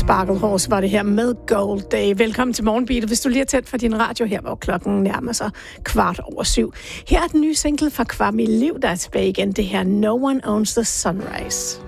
Sparkle Horse var det her med Gold Day. Velkommen til Morgenbeat. Hvis du lige har tændt for din radio her, hvor klokken nærmer sig 7:15. Her er den nye single fra Kwame Liv, der er tilbage igen. Det her No One Owns the Sunrise.